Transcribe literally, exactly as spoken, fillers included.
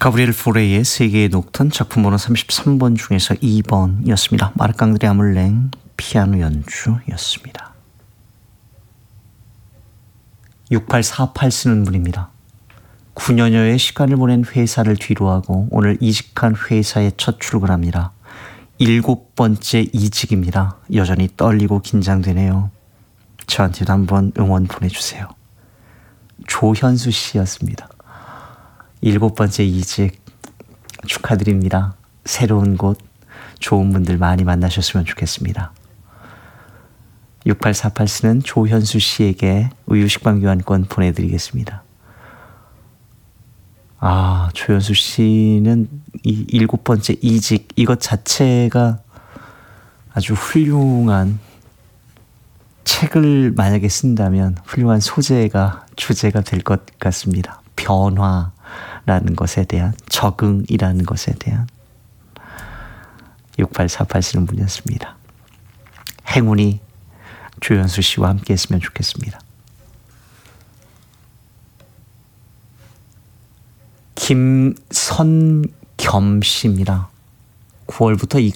가브리엘 포레의 세계의 녹턴 작품 번호 삼십삼 번 중에서 이 번이었습니다. 마르캉드레 아물랭 피아노 연주였습니다. 육팔사팔 쓰는 분입니다. 구 년여의 시간을 보낸 회사를 뒤로하고 오늘 이직한 회사에 첫 출근합니다. 일곱 번째 이직입니다. 여전히 떨리고 긴장되네요. 저한테도 한번 응원 보내주세요. 조현수 씨였습니다. 일곱 번째 이직 축하드립니다. 새로운 곳, 좋은 분들 많이 만나셨으면 좋겠습니다. 육팔사팔 쓰는 조현수 씨에게 우유 식빵 교환권 보내드리겠습니다. 아, 조현수 씨는 이 일곱 번째 이직 이것 자체가 아주 훌륭한 책을 만약에 쓴다면 훌륭한 소재가 주제가 될 것 같습니다. 변화라는 것에 대한, 적응이라는 것에 대한. 육팔사팔 쓰는 분이었습니다. 행운이 조현수 씨와 함께 했으면 좋겠습니다. 김선겸 씨입니다. 구월부터 이